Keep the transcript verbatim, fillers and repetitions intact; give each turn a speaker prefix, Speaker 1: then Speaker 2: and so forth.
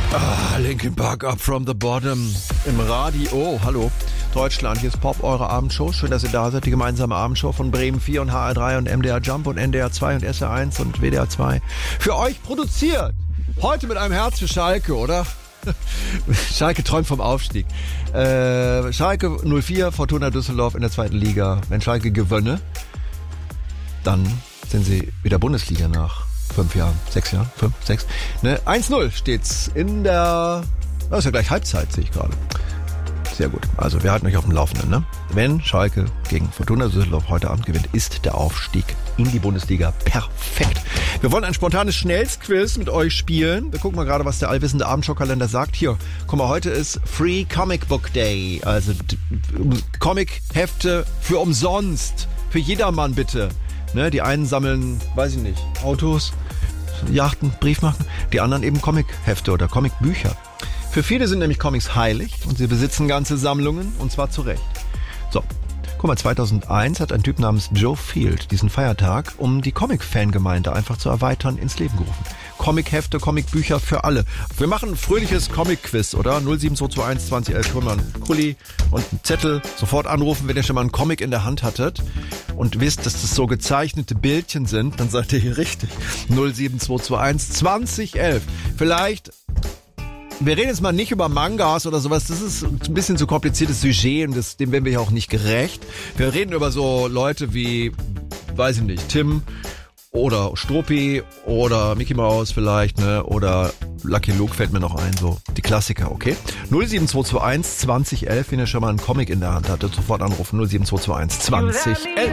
Speaker 1: Ah, Linkin Park, Up From The Bottom im Radio. Oh, hallo. Deutschland, hier ist Pop, eure Abendshow. Schön, dass ihr da seid. Die gemeinsame Abendshow von Bremen vier und H R drei und M D R Jump und N D R zwei und S R eins und W D R zwei. Für euch produziert. Heute mit einem Herz für Schalke, oder? Schalke träumt vom Aufstieg. Äh, Schalke null vier, Fortuna Düsseldorf in der zweiten Liga. Wenn Schalke gewönne, dann sind sie wieder Bundesliga nach fünf Jahren, sechs Jahren, fünf, sechs. Ne? eins null steht's in der, das ist ja gleich Halbzeit, sehe ich gerade. Sehr gut. Also wir halten euch auf dem Laufenden. Ne? Wenn Schalke gegen Fortuna Düsseldorf heute Abend gewinnt, ist der Aufstieg in die Bundesliga perfekt. Wir wollen ein spontanes Schnellsquiz mit euch spielen. Wir gucken mal gerade, was der allwissende Abendshowkalender sagt. Hier, guck mal, heute ist Free Comic Book Day. Also Comic-Hefte für umsonst. Für jedermann bitte. Ne? Die einen sammeln, weiß ich nicht, Autos, Yachten, Briefmarken. Die anderen eben Comic-Hefte oder Comic-Bücher. Für viele sind nämlich Comics heilig und sie besitzen ganze Sammlungen und zwar zu Recht. So, guck mal, zweitausendeins hat ein Typ namens Joe Field diesen Feiertag, um die Comic-Fangemeinde einfach zu erweitern, ins Leben gerufen. Comic-Hefte, Comic-Bücher für alle. Wir machen ein fröhliches Comic-Quiz, oder? null sieben zwei zwei eins zwanzig elf, können wir einen Kuli und einen Zettel sofort anrufen, wenn ihr schon mal einen Comic in der Hand hattet und wisst, dass das so gezeichnete Bildchen sind, dann seid ihr hier richtig. null sieben zwei zwei eins zwanzig elf. Vielleicht... Wir reden jetzt mal nicht über Mangas oder sowas, das ist ein bisschen zu kompliziertes Sujet und das, dem werden wir ja auch nicht gerecht. Wir reden über so Leute wie, weiß ich nicht, Tim oder Struppi oder Mickey Mouse vielleicht, ne, oder Lucky Luke fällt mir noch ein, so die Klassiker, okay? null sieben zwei zwei eins zwanzig elf, wenn ihr schon mal einen Comic in der Hand hattet, sofort anrufen, null sieben zwei zwei eins zwanzig elf.